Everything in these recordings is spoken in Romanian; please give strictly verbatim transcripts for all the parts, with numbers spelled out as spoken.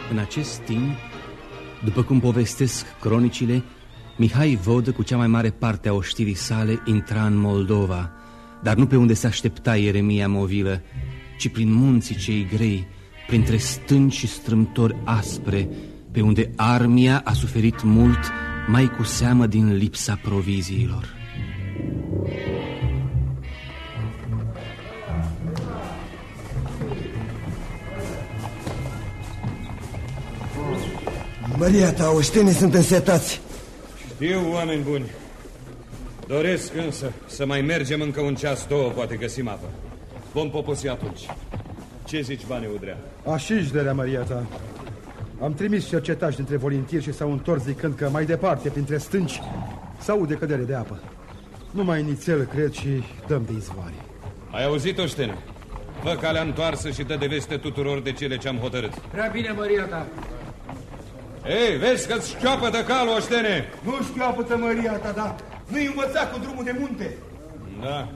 În acest timp, după cum povestesc cronicile, Mihai Vodă, cu cea mai mare parte a oștirii sale, intra în Moldova, dar nu pe unde se aștepta Ieremia Movilă, ci prin munții cei grei, printre stânci și strâmtori aspre, pe unde armia a suferit mult, mai cu seamă din lipsa proviziilor. Maria ta, oștenii sunt însetați. Știu, oameni buni. Doresc însă să mai mergem încă un ceas, două, poate găsim apă. Vom poposi atunci. Ce zici, Bane Udrea? Așișderea, Maria ta. Am trimis cercetași dintre voluntieri și s-au întors zicând că mai departe, printre stânci, s-aude cădere de apă. Numai nițel, cred, și dăm de izvoare. Ai auzit, oștene? Fă calea întoarsă și dă de veste tuturor de cele ce-am hotărât. Prea bine, Maria ta. Ei, vezi că-ți șchioapătă calul, oștene? Nu șchioapătă, Maria ta, da. Nu-i învățat cu drumul de munte. Da.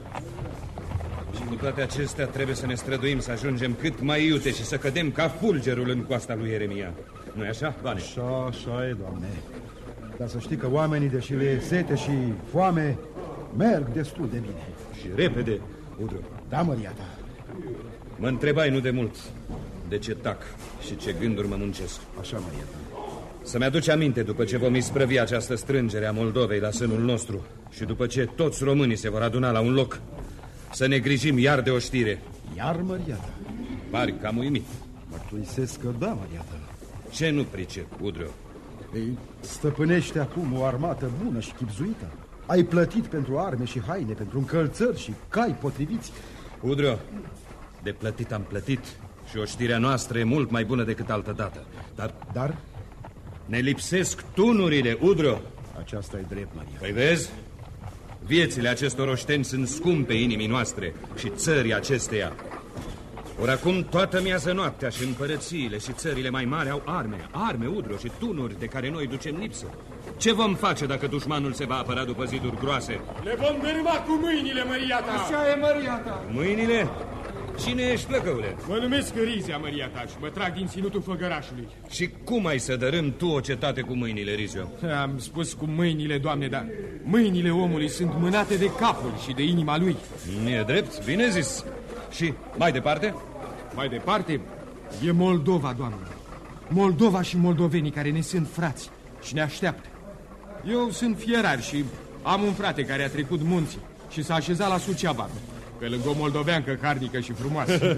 Și cu toate acestea trebuie să ne străduim să ajungem cât mai iute și să cădem ca fulgerul în coasta lui Ieremia. Nu-i așa, Bane? Așa, așa e, Doamne. Dar să știi că oamenii, deși le e sete și foame, merg destul de bine. Și repede, Udru. Da, Maria ta. Mă întrebai nu de mult de ce tac și ce gânduri mă muncesc. Așa, Maria ta. Să-mi aduce aminte după ce vom isprăvi această strângere a Moldovei la sânul nostru și după ce toți românii se vor aduna la un loc, să ne grijim iar de oștire. Iar, Maria ta? Pari cam uimit. Mărturisesc că da, Maria ta. Ce nu pricep, Udru? Ei, stăpânește acum o armată bună și chipzuită. Ai plătit pentru arme și haine, pentru încălțări și cai potriviți. Udru, de plătit am plătit și oștirea noastră e mult mai bună decât altă dată. Dar... Dar? Ne lipsesc tunurile, Udru. Aceasta e drept, Maria. Păi vezi? Viețile acestor oșteni sunt scumpe inimii noastre și țării acesteia. Ori acum toată miază noaptea și împărățiile și țările mai mari au arme, arme, Udru, și tunuri de care noi ducem lipsă. Ce vom face dacă dușmanul se va apăra după ziduri groase? Le vom dărâma cu mâinile, Maria ta. Așa e, Maria ta. Mâinile? Cine ești, plăcăule? Mă numesc Rizia, Maria ta, și mă trag din ținutul făgărașului. Și cum ai să dărâm tu o cetate cu mâinile, Rizio? Am spus cu mâinile, Doamne, dar mâinile omului sunt mânate de capul și de inima lui. E drept, bine zis. Și mai departe? Mai departe e Moldova, Doamne. Moldova și moldovenii care ne sunt frați și ne așteaptă. Eu sunt fierar și am un frate care a trecut munții și s-a așezat la Suceava, pe lângă o moldoveancă harnică și frumoasă.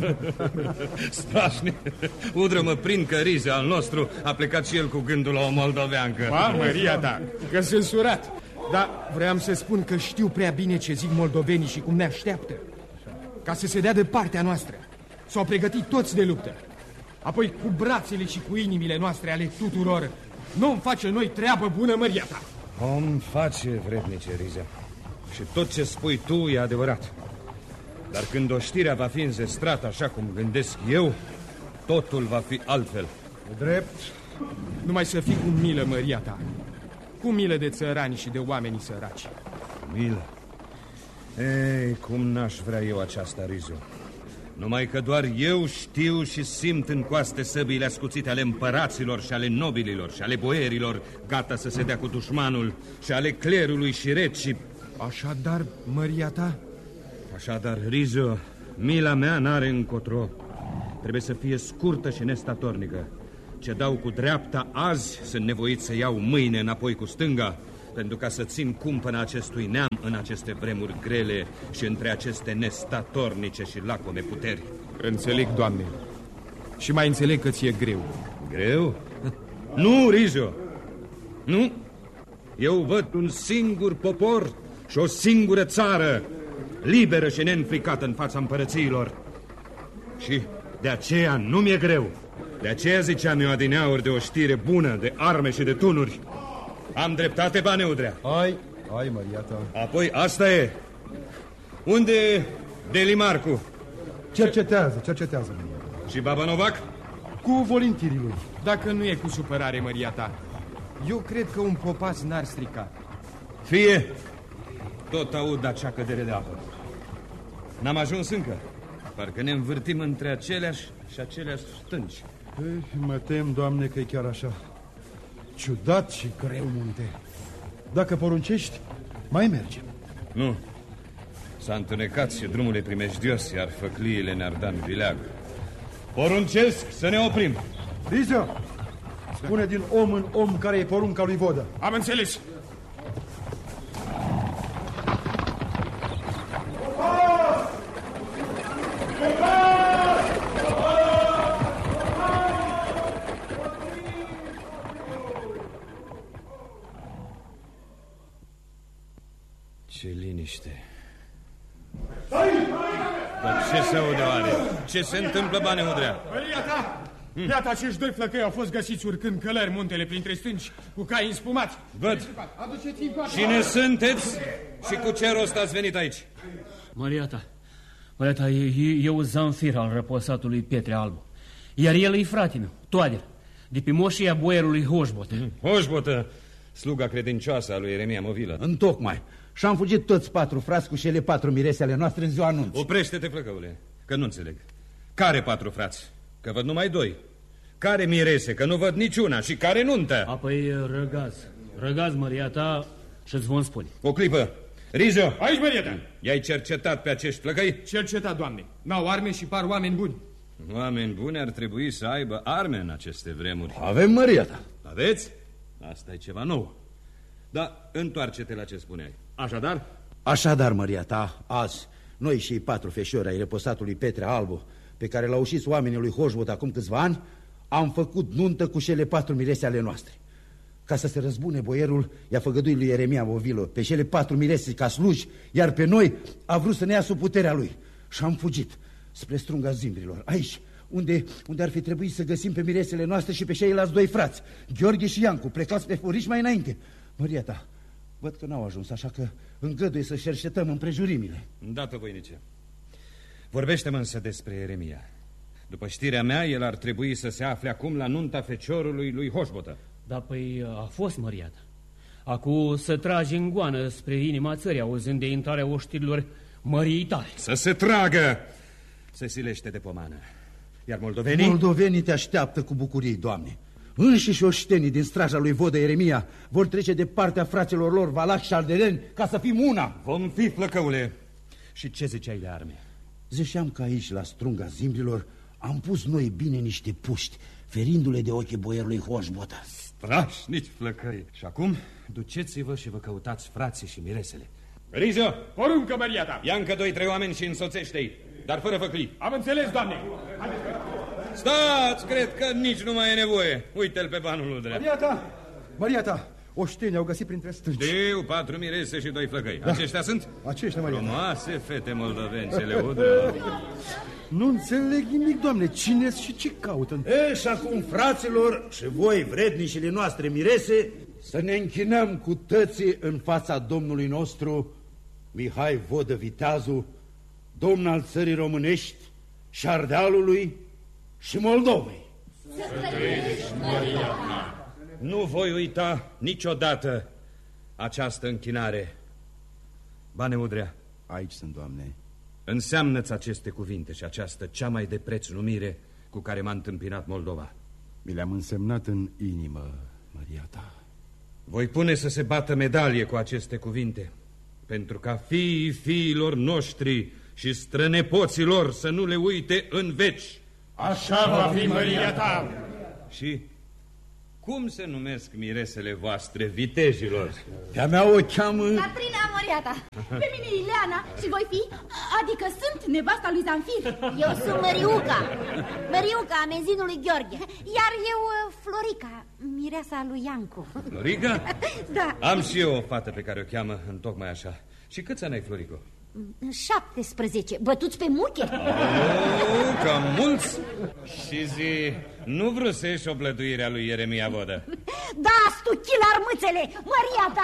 Strașnic. Udră, mă prind că Rizia al nostru a plecat și el cu gândul la o moldoveancă. Ba, Maria ta, că sunt surat. Dar vreau să spun că știu prea bine ce zic moldovenii și cum ne așteaptă. Ca să se dea de partea noastră. S-au pregătit toți de luptă. Apoi cu brațele și cu inimile noastre ale tuturor nu-mi face noi treabă bună, Maria ta. Om face, vrednice, Rizia. Și tot ce spui tu e adevărat. Dar când oștirea va fi înzestrată așa cum gândesc eu, totul va fi altfel. Drept. Numai să fii cu milă, Maria ta. Cu milă de țărani și de oamenii săraci. Milă? Ei, cum n-aș vrea eu aceasta, Rizu. Numai că doar eu știu și simt în coaste săbiile ascuțite ale împăraților și ale nobililor și ale boierilor, gata să se dea cu dușmanul, și ale clerului și regii. Așadar, Maria ta? Așadar, Rizu, mila mea n-are încotro. Trebuie să fie scurtă și nestatornică. Ce dau cu dreapta azi, sunt nevoit să iau mâine înapoi cu stânga, pentru ca să țin cumpăna acestui neam în aceste vremuri grele și între aceste nestatornice și lacome puteri. Înțeleg, Doamne. Și mai înțeleg că ți-e greu. Greu? Nu, Rizu. Nu. Eu văd un singur popor și o singură țară, liberă și neînfricată în fața împărățiilor. Și de aceea nu mi-e greu. De aceea ziceam eu adineauri de o știre bună, de arme și de tunuri. Am dreptate, Bane Udrea? Ai, ai, Maria ta. Apoi asta e. Unde e Delimarcu? Cercetează, cercetează, Maria. Și Baba Novac? Cu voluntirii lui. Dacă nu e cu supărare, Maria ta, eu cred că un popas n-ar strica. Fie. Tot aud acea cădere de apă. N-am ajuns încă. Parcă ne învârtim între aceleași și aceleași stânci. Ei, mă tem, Doamne, că e chiar așa. Ciudat și greu munte. Dacă poruncești, mai mergem. Nu. S-a întunecat și drumul e primejdios, iar făcliile ne-ar da în vileag. Poruncesc să ne oprim. Rizio, spune din om în om care e porunca lui Vodă. Am înțeles. Ce liniște. Dar ce se aude oare? Ce se întâmplă, Bane Udrea? Măria ta! Iată, acești doi flăcăi au fost găsiți urcând călări muntele printre stânci, cu cai înspumați. Văd. Cine sunteți și cu ce rost ați venit aici? Maria ta, Maria ta, eu Zanfir al răposatului Pietre Albu. Iar el e fratinu, Toader, de pe moșia boierului Hoșbotă. Hoșbotă, sluga credincioasă a lui Ieremia Movilă. Întocmai. Și-am fugit toți patru frați cu cele patru mirese ale noastre în ziua anunții. Oprește-te, flăcăule, că nu înțeleg. Care patru frați? Că văd numai doi. Care mirese? Că nu văd niciuna. Și care nuntă? Apoi răgaz. Răgaz, Maria ta, și-ți vom spune. O clipă. Rizio! Aici, Maria ta! I-ai cercetat pe acești flăcăi? Cercetat, Doamne. N-au arme și par oameni buni. Oameni buni ar trebui să aibă arme în aceste vremuri. Avem, Maria ta. Aveți? Asta e ceva nou. Dar întoarce-te la ce spuneai. Așadar? Așadar, Maria ta, azi, noi și patru feșori ai reposatului Petre Albu, pe care l-au ușit oamenii lui Hoșbot acum câțiva ani, am făcut nuntă cu cele patru mirese ale noastre. Ca să se răzbune, boierul i-a făgăduit lui Ieremia Movilă pe cele patru mirese ca sluji, iar pe noi a vrut să ne ia sub puterea lui. Și am fugit spre strunga zimbrilor, aici, unde, unde ar fi trebuit să găsim pe miresele noastre și pe ceilalți doi frați, Gheorghe și Iancu, plecați pe furiș mai înainte. Maria ta, văd că n-au ajuns, așa că îngăduie să cercetăm împrejurimile. Îndată, voinice. Vorbește-mă însă despre Ieremia. După știrea mea, el ar trebui să se afle acum la nunta feciorului lui Hoșbotă. Da, păi a fost, Maria ta. Acu să tragi în goană spre inima țării, auzind de intrarea oștirilor măriei tale. Să se tragă! Se silește de pomană. Iar moldovenii? Moldovenii te așteaptă cu bucurie, Doamne. Înșiși oștenii din straja lui Vodă Ieremia vor trece de partea fraților lor Valac și Ardeleni ca să fim una. Vom fi, flăcăule. Și ce ziceai de arme? Ziceam că aici, la strunga zimbrilor, am pus noi bine niște puști, ferindu-le de ochii boierului Hoșbotă. Strașnici flăcăi. Și acum, duceți-vă și vă căutați frații și miresele. Rizio! Poruncă, Maria ta! Ia încă doi, trei oameni și însoțește-i, dar fără făclii. Am înțeles, Doamne! Stați, cred că nici nu mai e nevoie. Uite-l pe banul Udrea. Maria ta, Maria ta, oștenii au găsit printre stânci. Știu, patru mirese și doi flăcăi. Da. Aceștia sunt? Aceștia, Maria ta. Frumoase fete moldovențele, Udrea. Nu înțeleg nimic, Doamne, cine și ce caută? E, și acum, fraților, și voi, vrednicile noastre mirese, să ne închinăm cu tății în fața Domnului nostru, Mihai Vodă Viteazu, domn al țării românești și Ardealului și Moldovei. Să trăiești, Maria ta! Nu voi uita niciodată această închinare. Bane Udrea. Aici sunt, Doamne. Înseamnă-ți aceste cuvinte și această cea mai de preț numire cu care m-a întâmpinat Moldova. Mi le-am însemnat în inimă, Maria ta. Voi pune să se bată medalie cu aceste cuvinte, pentru ca fiii fiilor noștri și strănepoții lor să nu le uite în veci. Așa va fi, Maria ta! Și cum se numesc miresele voastre, vitejilor? Pe-a mea o cheamă... Catrina Moriata, pe mine Ileana și voi fi, adică sunt nevasta lui Zanfir. Eu sunt Măriuca, Măriuca, amenzinului Gheorghe. Iar eu, Florica, mireasa lui Iancu. Florica? Da. Am și eu o fată pe care o cheamă întocmai așa. Și câți ani ai, Florico? șaptesprezece, bătuți pe muche. Oh, cam mulți. Și zi, nu vrusești o blăduire a lui Ieremia Vodă? Da, stuchil armâțele, Maria ta.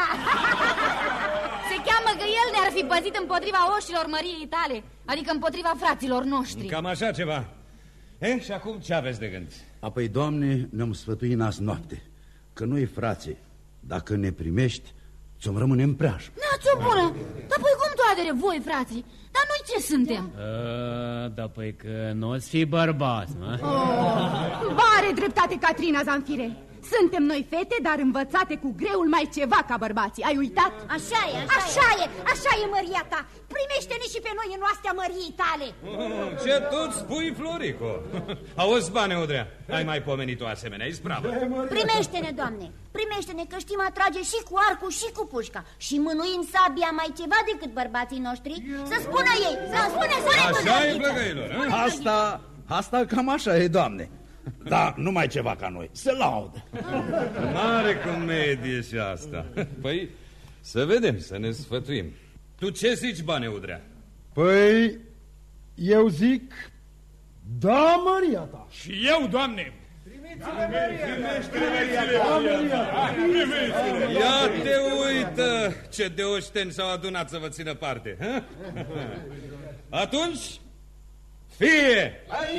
Se cheamă că el ne-ar fi păzit împotriva oșilor măriei tale, adică împotriva fraților noștri. Cam așa ceva. E, și acum ce aveți de gând? Apoi, Doamne, ne-am sfătuit azi noapte că noi, frații, dacă ne primești, ți-o rămâne în preajmă. N-ați-o bună! Dar păi cum toadere voi, frații? Dar noi ce suntem? A, da, păi că nu-ți fi bărbați, mă. Oh, bare Are dreptate Catrina Zanfire. Suntem noi fete, dar învățate cu greul mai ceva ca bărbații. Ai uitat? Așa e, așa, așa e, așa e, măria ta. Primește-ne și pe noi în oastea măriei tale. Oh, ce tot spui, Florico? Auzi, Bane Udrea, ai mai pomenit o asemenea ispravă. Primește-ne, Doamne, primește-ne, că știm atrage și cu arcul și cu pușca. Și mânuim sabia mai ceva decât bărbații noștri. Să spună ei, să spună, să Așa e, plăgăilor. Asta, asta cam așa e, Doamne. Da, nu mai ceva ca noi, se laudă. Mare comedie și asta. Păi, să vedem, să ne sfătuim. Tu ce zici, Bane Udrea? Păi, eu zic, da, măria ta. Și eu, Doamne. Ia te uită ce de oșteni s-au adunat să vă țină parte. Ha? Atunci, fie!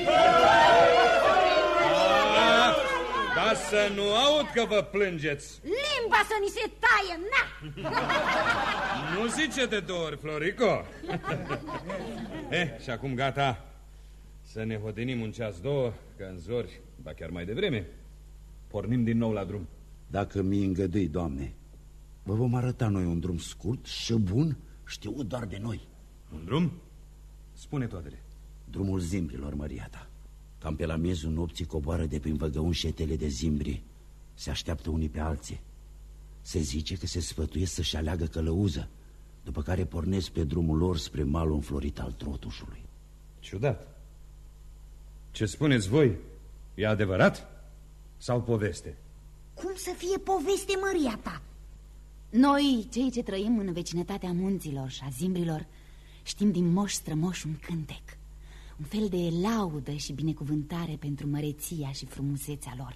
Dar să nu aud că vă plângeți. Limba să ni se taie, na! Nu zice de două ori, Florico. Eh, și acum gata. Să ne hodinim un ceas, două, că în zori, ba chiar mai devreme, pornim din nou la drum. Dacă mi îngădui, Doamne, vă vom arăta noi un drum scurt și bun, știut doar de noi. Un drum? Spune toatele. Drumul zimbrilor, măria ta. Cam pe la miezul nopții coboară de prin văgăuni șetele de zimbri. Se așteaptă unii pe alții. Se zice că se sfătuiesc să-și aleagă călăuză, după care pornesc pe drumul lor spre malul înflorit al Trotușului. Ciudat. Ce spuneți voi? E adevărat? Sau poveste? Cum să fie poveste, măria ta? Noi, cei ce trăim în vecinătatea munților și a zimbrilor, știm din moș strămoș un cântec, un fel de laudă și binecuvântare pentru măreția și frumusețea lor.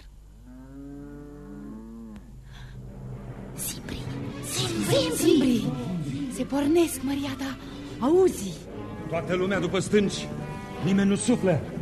Zimbrii, zimbrii, zimbrii, se pornesc, măria ta, auzi? Toată lumea după stânci, nimeni nu suflă.